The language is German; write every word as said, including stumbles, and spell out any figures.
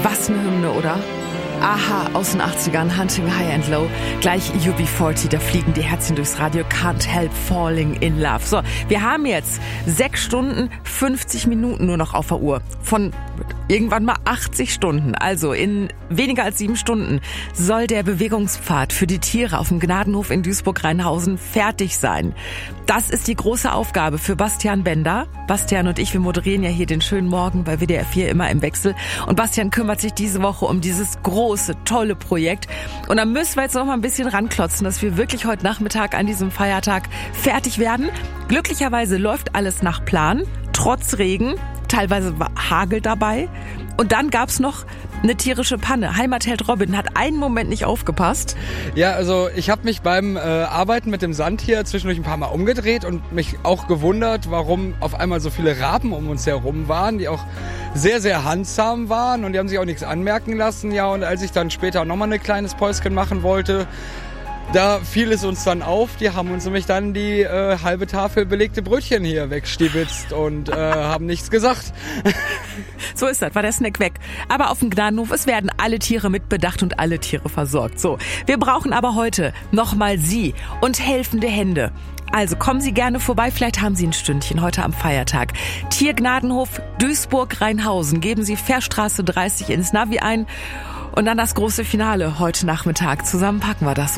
Was eine Hymne, oder? Aha, aus den achtzigern, Hunting High and Low, gleich U B vierzig, da fliegen die Herzchen durchs Radio, Can't Help Falling in Love. So, wir haben jetzt sechs Stunden, fünfzig Minuten nur noch auf der Uhr. Von irgendwann mal achtzig Stunden, also in weniger als sieben Stunden, soll der Bewegungspfad für die Tiere auf dem Gnadenhof in Duisburg-Rheinhausen fertig sein. Das ist die große Aufgabe für Bastian Bender. Bastian und ich, wir moderieren ja hier den schönen Morgen bei W D R vier immer im Wechsel. Und Bastian kümmert sich diese Woche um dieses große, tolle Projekt. Und da müssen wir jetzt noch mal ein bisschen ranklotzen, dass wir wirklich heute Nachmittag an diesem Feiertag fertig werden. Glücklicherweise läuft alles nach Plan, trotz Regen. Teilweise war Hagel dabei. Und dann gab's noch eine tierische Panne. Heimatheld Robin hat einen Moment nicht aufgepasst. Ja, also ich habe mich beim äh, Arbeiten mit dem Sand hier zwischendurch ein paar Mal umgedreht und mich auch gewundert, warum auf einmal so viele Raben um uns herum waren, die auch sehr, sehr handsam waren und die haben sich auch nichts anmerken lassen. Ja, und als ich dann später nochmal ein kleines Päuschen machen wollte, da fiel es uns dann auf, die haben uns nämlich dann die äh, halbe Tafel belegte Brötchen hier wegstibitzt und äh, haben nichts gesagt. So ist das, war der Snack weg. Aber auf dem Gnadenhof, es werden alle Tiere mitbedacht und alle Tiere versorgt. So, wir brauchen aber heute nochmal Sie und helfende Hände. Also kommen Sie gerne vorbei, vielleicht haben Sie ein Stündchen heute am Feiertag. Tiergnadenhof Duisburg-Rheinhausen. Geben Sie Fährstraße dreißig ins Navi ein und dann das große Finale heute Nachmittag. Zusammen packen wir das.